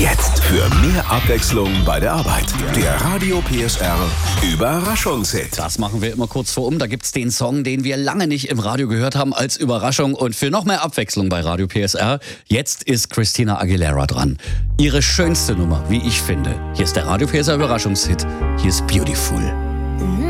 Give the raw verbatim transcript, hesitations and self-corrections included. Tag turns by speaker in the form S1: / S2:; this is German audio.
S1: Jetzt für mehr Abwechslung bei der Arbeit. Der Radio P S R Überraschungshit.
S2: Das machen wir immer kurz vor um. Da gibt's den Song, den wir lange nicht im Radio gehört haben, als Überraschung. Und für noch mehr Abwechslung bei Radio P S R, jetzt ist Christina Aguilera dran. Ihre schönste Nummer, wie ich finde. Hier ist der Radio P S R Überraschungshit. Hier ist Beautiful.